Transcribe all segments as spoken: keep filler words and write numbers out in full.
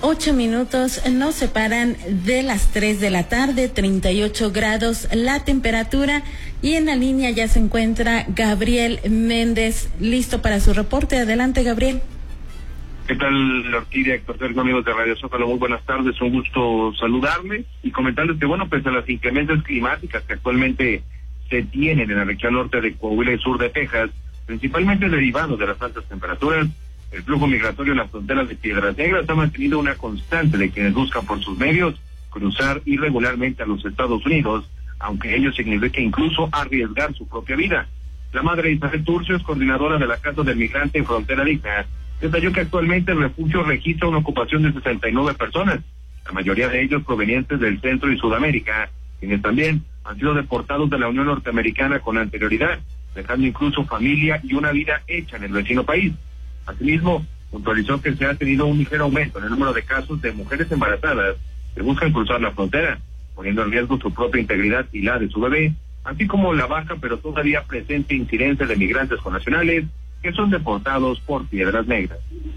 Ocho minutos nos separan de las tres de la tarde, treinta y ocho grados la temperatura, y en la línea ya se encuentra Gabriel Méndez, listo para su reporte. Adelante, Gabriel. ¿Qué tal, Orquídea, Héctor Sergio, amigos de Radio Zócalo? Muy buenas tardes, un gusto saludarles y comentarles que, bueno, pues a las inclemencias climáticas que actualmente se tienen en la región norte de Coahuila y sur de Texas, principalmente derivado de las altas temperaturas, el flujo migratorio en las fronteras de Piedras Negras ha mantenido una constante de quienes buscan por sus medios cruzar irregularmente a los Estados Unidos, aunque ello significa incluso arriesgar su propia vida. La madre Isabel Turcios, coordinadora de la Casa del Migrante en Frontera Digna, detalló que actualmente el refugio registra una ocupación de sesenta y nueve personas, la mayoría de ellos provenientes del Centro y Sudamérica, quienes también han sido deportados de la Unión Norteamericana con anterioridad, dejando incluso familia y una vida hecha en el vecino país. Asimismo, puntualizó que se ha tenido un ligero aumento en el número de casos de mujeres embarazadas que buscan cruzar la frontera, poniendo en riesgo su propia integridad y la de su bebé, así como la baja pero todavía presente incidencia de migrantes connacionales que son deportados por Piedras Negras.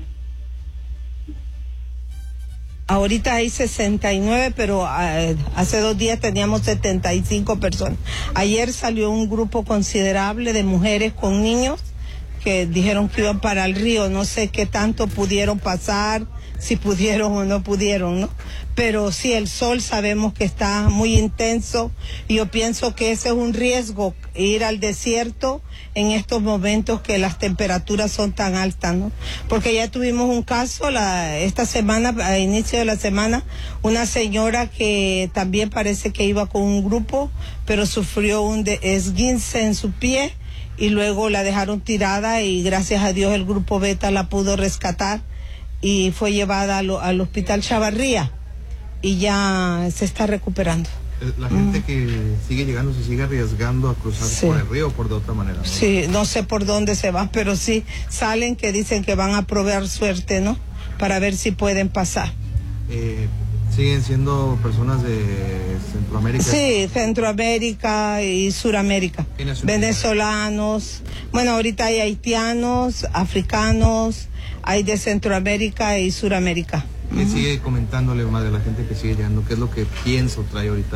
Ahorita hay sesenta y nueve, pero uh, hace dos días teníamos setenta y cinco personas. Ayer salió un grupo considerable de mujeres con niños que dijeron que iban para el río. No sé qué tanto pudieron pasar, si pudieron o no pudieron, ¿no? Pero sí, el sol sabemos que está muy intenso, y yo pienso que ese es un riesgo, ir al desierto en estos momentos que las temperaturas son tan altas, ¿no? Porque ya tuvimos un caso la esta semana, a inicio de la semana, una señora que también parece que iba con un grupo, pero sufrió un de- esguince en su pie, y luego la dejaron tirada, y gracias a Dios el grupo Beta la pudo rescatar y fue llevada al, al hospital Chavarría y ya se está recuperando. La gente mm. que sigue llegando se sigue arriesgando a cruzar sí. por el río o por de otra manera, ¿no? Sí, no sé por dónde se van, pero sí salen que dicen que van a probar suerte, ¿no? Para ver si pueden pasar. Eh, ¿Siguen siendo personas de Centroamérica? Sí, Centroamérica y Suramérica. Venezolanos, bueno, ahorita hay haitianos, africanos, hay de Centroamérica y Suramérica. ¿Qué uh-huh. sigue comentándole, madre, a la gente que sigue llegando? ¿Qué es lo que piensa o trae ahorita